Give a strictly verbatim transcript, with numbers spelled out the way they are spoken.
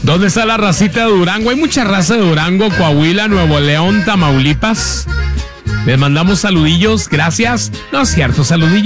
¿Dónde está la racita de Durango? Hay mucha raza de Durango, Coahuila, Nuevo León, Tamaulipas. Les mandamos saludillos, gracias. No es cierto, saludillos.